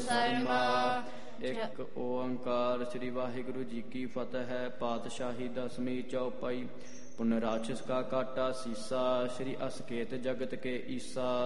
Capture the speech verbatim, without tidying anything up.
ਸਰਮਾ। ਇੱਕ ਓੰਕਾਰ ਸ੍ਰੀ ਵਾਹਿਗੁਰੂ ਜੀ ਕੀ ਫਤਿਹ। ਪਾਤਸ਼ਾਹੀ ਦਸਵੀਂ ਚੌਪਈ। ਪੁਨ ਰਾਖਸ਼ ਕਾ ਕਾਟਾ ਸੀਸਾ, ਸ੍ਰੀ ਅਸਕੇਤ ਜਗਤ ਕੇ ਈਸਾ।